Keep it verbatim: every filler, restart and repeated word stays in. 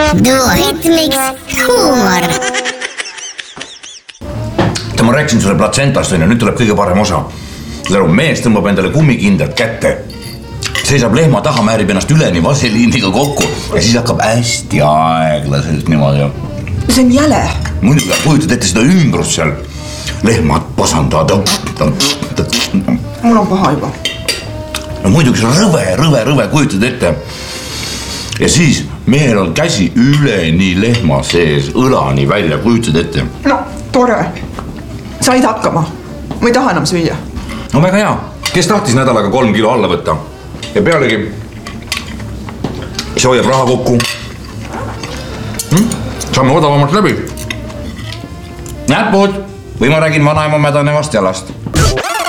Duoritmiks huumor. Ma rääkisin sulle platsentast, nüüd tuleb kõige parem osa. Mees tõmbab endale kummikindad kätte. Seisab lehma taha, määrib ennast üleni vaseliiniga kokku ja siis hakkab hästi aeglaselt niimoodi. See on jäle. Muidugi kujutad ette seda ümbrust seal. Lehmad pasandada. Mul on paha juba. No muidugi see rõve, rõve, rõve kujutad ette. Ja siis mehel on käsi üleni lehma sees, õlani välja, kujutad ette. No, tore. Said hakkama. Ma ei taha enam süüa. No väga hea. Kes tahtis nädalaga kolm kilo alla võtta? Ja pealegi see hoiab raha kokku. Hm? Saame odavamalt läbi. Näpud! Või ma räägin vanaema mädanevast jalast.